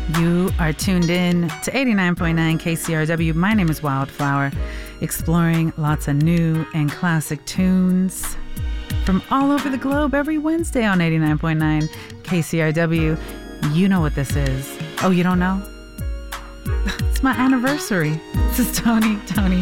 You are tuned in to 89.9 KCRW. My name is Wildflower, exploring lots of new and classic tunes from all over the globe every Wednesday on 89.9 KCRW. You know what this is. Oh, you don't know? It's my anniversary. This is Tony.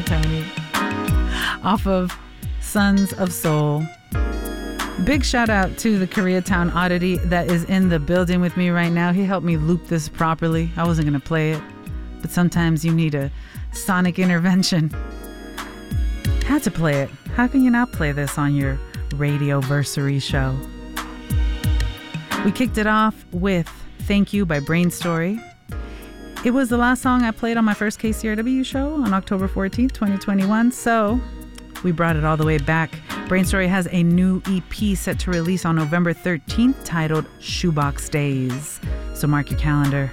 Off of Sons of Soul. Big shout out to the Koreatown Oddity that is in the building with me right now. He helped me loop this properly. I wasn't going to play it, but sometimes you need a sonic intervention. Had to play it. How can you not play this on your radioversary show? We kicked it off with Thank You by Brain Story. It was the last song I played on my first KCRW show on October 14th, 2021, so we brought it all the way back. Brain Story has a new EP set to release on November 13th titled Shoebox Days. So mark your calendar.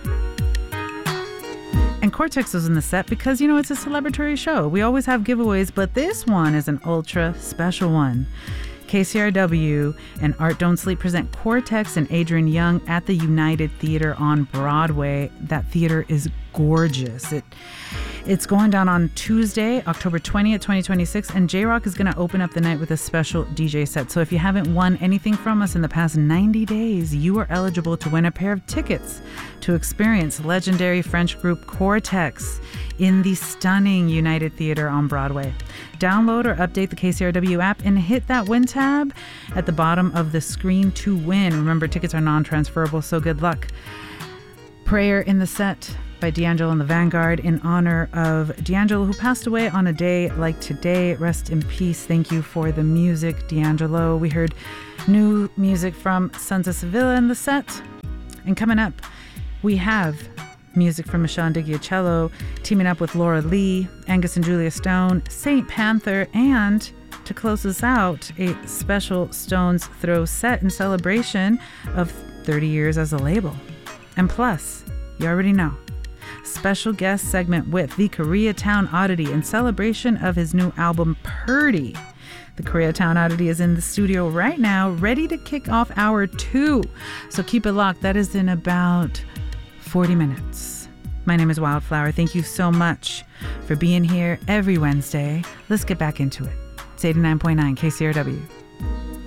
And Cortex was in the set because, you know, it's a celebratory show. We always have giveaways, but this one is an ultra special one. KCRW and Art Don't Sleep present Cortex and Adrian Young at the United Theater on Broadway. That theater is gorgeous. It's going down on Tuesday, October 20th, 2026, and J-Rock is going to open up the night with a special DJ set. So if you haven't won anything from us in the past 90 days, you are eligible to win a pair of tickets to experience legendary French group Cortex in the stunning United Theater on Broadway. Download or update the KCRW app and hit that win tab at the bottom of the screen to win. Remember, tickets are non-transferable, so good luck. Prayer in the Set by D'Angelo and the Vanguard in honor of D'Angelo, who passed away on a day like today. Rest in peace. Thank you for the music, D'Angelo. We heard new music from Sons of Sevilla in the set. And coming up, we have music from Michelle Ndighiacello teaming up with Laura Lee, Angus and Julia Stone, Saint Panther, and to close us out, a special Stones Throw set in celebration of 30 years as a label. And plus, you already know, special guest segment with the Koreatown Oddity in celebration of his new album, Purdy. The Koreatown Oddity is in the studio right now, ready to kick off hour 2. So keep it locked. That is in about 40 minutes. My name is Wildflower. Thank you so much for being here every Wednesday. Let's get back into it. It's 89.9 KCRW.